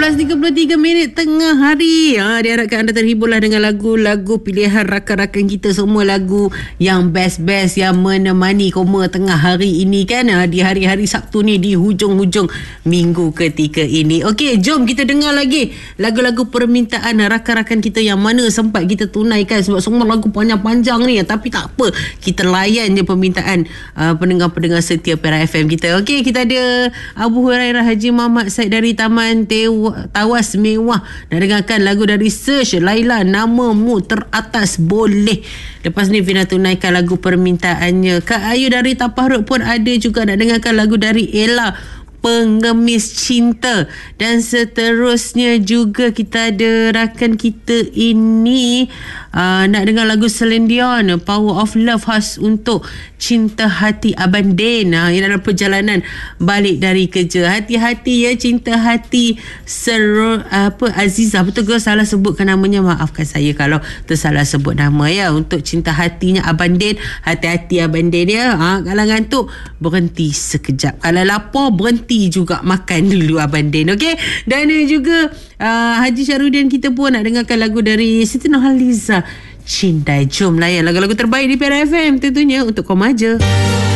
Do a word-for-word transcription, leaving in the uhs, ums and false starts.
belas tiga puluh tiga minit tengah hari. Ha, diharapkan anda terhiburlah dengan lagu-lagu pilihan rakan-rakan kita semua, lagu yang best-best yang menemani koma tengah hari ini kan. Ha, di hari-hari Sabtu ni, di hujung-hujung minggu ketika ini. Okey, jom kita dengar lagi lagu-lagu permintaan rakan-rakan kita yang mana sempat kita tunaikan, sebab semua lagu panjang-panjang ni. Tapi tak apa, kita layan je permintaan uh, pendengar-pendengar setia Perak F M kita. Okey, kita ada Abu Hurairah Haji Muhammad Said dari Taman Tewa, Tawas Mewah. Dan dengarkan lagu dari Search, Laila, Namamu Teratas Boleh. Lepas ni Fina tunaikan lagu permintaannya. Kak Ayu dari Tapah Road pun ada juga nak dengarkan lagu dari Ella, Pengemis Cinta. Dan seterusnya juga kita ada rakan kita ini uh, nak dengar lagu Celine Dion, Power of Love, khas untuk Cinta Hati Abang Din. Ha, ini adalah perjalanan balik dari kerja. Hati-hati ya, cinta hati seru, apa Azizah, betul ke salah sebutkan namanya? Maafkan saya kalau tersalah sebut nama ya. Untuk cinta hatinya Abang Din, hati-hati Abang Din ya. Ha, kalau ngantuk berhenti sekejap, kalau lapar berhenti juga makan dulu Abang Din. Okey, dan juga uh, Haji Syarudin kita pun nak dengarkan lagu dari Siti Nurhaliza, Cindai. Jom layan lagu-lagu terbaik di Perak F M tentunya untuk Komaja.